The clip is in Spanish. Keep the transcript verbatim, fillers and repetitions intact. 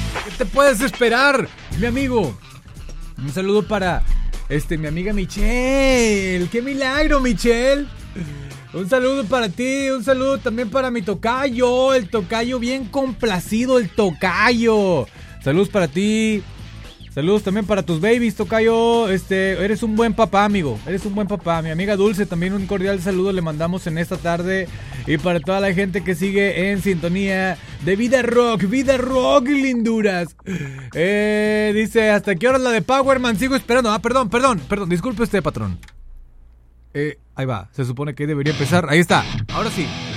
¿Qué te puedes esperar, mi amigo? Un saludo para este, mi amiga Michelle. ¡Qué milagro, Michelle! Un saludo para ti, un saludo también para mi tocayo, el tocayo bien complacido, el tocayo. Saludos para ti. Saludos también para tus babies, tocayo. Este, eres un buen papá, amigo. Eres un buen papá. Mi amiga Dulce, también un cordial saludo le mandamos en esta tarde. Y para toda la gente que sigue en sintonía de Vida Rock, Vida Rock, linduras. Eh, dice, ¿hasta qué hora la de Powerman? Sigo esperando. Ah, perdón, perdón, perdón. Disculpe usted, patrón. Eh, ahí va. Se supone que debería empezar. Ahí está. Ahora sí.